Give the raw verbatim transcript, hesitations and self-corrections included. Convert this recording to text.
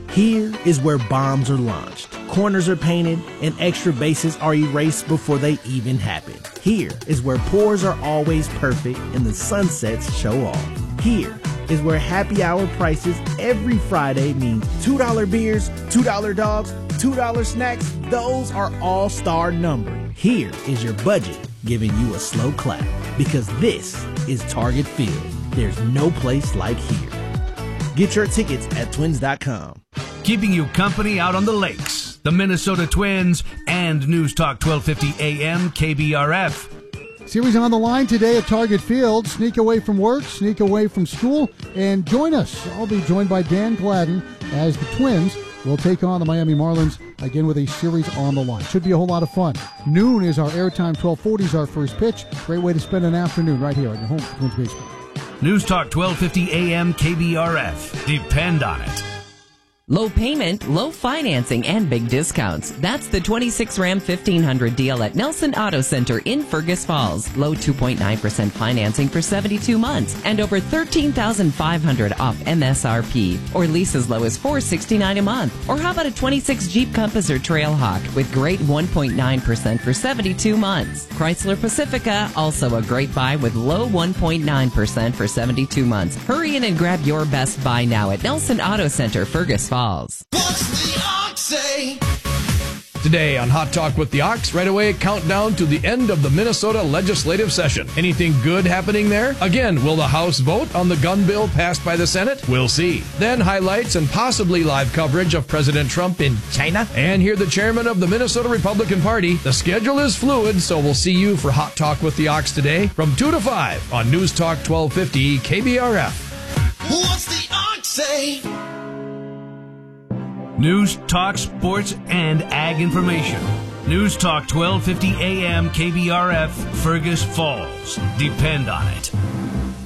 Here is where bombs are launched, corners are painted, and extra bases are erased before they even happen. Here is where pours are always perfect and the sunsets show off. Here is where happy hour prices every Friday mean two dollar beers, two dollar dogs, two dollar snacks. Those are all-star numbering. Here is your budget giving you a slow clap, because this is Target Field. There's no place like here. Get your tickets at twins dot com. Keeping you company out on the lakes, the Minnesota Twins and News Talk twelve fifty A M K B R F. Series on the line today at Target Field. Sneak away from work, sneak away from school, and join us. I'll be joined by Dan Gladden as the Twins will take on the Miami Marlins again with a series on the line. Should be a whole lot of fun. Noon is our airtime. twelve forty is our first pitch. Great way to spend an afternoon right here on your home for Twins baseball. News Talk twelve fifty A M K B R F. Depend on it. Low payment, low financing, and big discounts. That's the twenty-six Ram fifteen hundred deal at Nelson Auto Center in Fergus Falls. Low two point nine percent financing for seventy-two months and over thirteen thousand five hundred dollars off M S R P. Or lease as low as four hundred sixty-nine dollars a month. Or how about a twenty-six Jeep Compass or Trailhawk with great one point nine percent for seventy-two months. Chrysler Pacifica, also a great buy with low one point nine percent for seventy-two months. Hurry in and grab your best buy now at Nelson Auto Center, Fergus Falls. What's the Ox say? Today on Hot Talk with the Ox, right away, countdown to the end of the Minnesota legislative session. Anything good happening there? Again, will the House vote on the gun bill passed by the Senate? We'll see. Then highlights and possibly live coverage of President Trump in China. And hear the chairman of the Minnesota Republican Party. The schedule is fluid, so we'll see you for Hot Talk with the Ox today from two to five on News Talk twelve fifty K B R F. What's the Ox say? News, talk, sports, and ag information. News Talk twelve fifty A M K B R F, Fergus Falls. Depend on it.